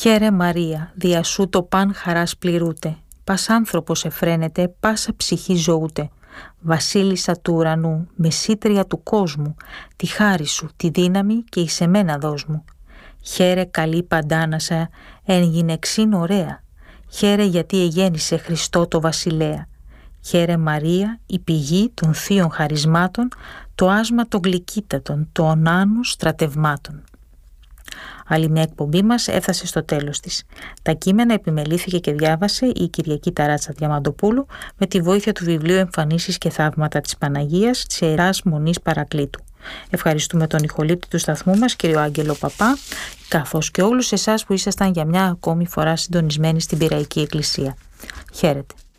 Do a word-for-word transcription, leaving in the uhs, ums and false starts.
Χαίρε Μαρία, δια σου το παν χαράς πληρούται, πας άνθρωπος εφραίνεται, πάσα ψυχή ζωούται. Βασίλισσα του ουρανού, μεσήτρια του κόσμου, τη χάρη σου, τη δύναμη και εις εμένα δώσ' μου. Χαίρε καλή παντάνασα, εν γυναιξήν ωραία. Χαίρε γιατί εγέννησε Χριστό το βασιλέα. Χαίρε Μαρία, η πηγή των θείων χαρισμάτων, το άσμα των γλυκύτατων, το ονάνου στρατευμάτων. Άλλη μια εκπομπή μας έφτασε στο τέλος της. Τα κείμενα επιμελήθηκε και διάβασε η Κυριακή Ταράτσα Διαμαντοπούλου με τη βοήθεια του βιβλίου «Εμφανίσεις και θαύματα της Παναγίας» της Ιεράς Μονής Παρακλήτου. Ευχαριστούμε τον ηχολήπτη του σταθμού μας, κύριο Άγγελο Παπά, καθώς και όλους εσάς που ήσασταν για μια ακόμη φορά συντονισμένοι στην Πειραϊκή Εκκλησία. Χαίρετε.